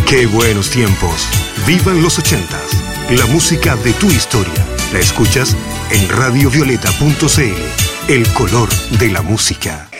Qué buenos tiempos. Vivan los 80s. La música de tu historia. La escuchas en radiovioleta.cl. El color de la música.